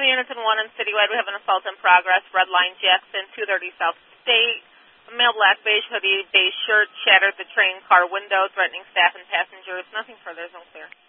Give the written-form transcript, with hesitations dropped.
20 units in 1 in Citywide. We have an assault in progress. Red Line Jackson, 230 South State. A male black beige hoodie, beige shirt, shattered the train car window, threatening staff and passengers. Nothing further is unclear.